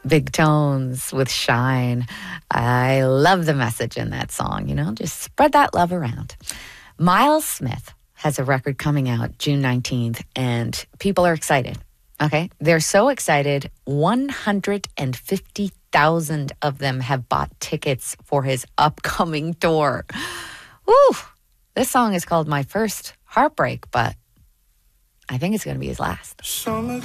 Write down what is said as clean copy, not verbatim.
Big Tones with Shine. I love the message in that song, just spread that love around. Miles Smith has a record coming out June 19th, and people are excited. Okay? They're so excited, 150,000 of them have bought tickets for his upcoming tour. Woo! This song is called My First Heartbreak, but I think it's going to be his last. Summer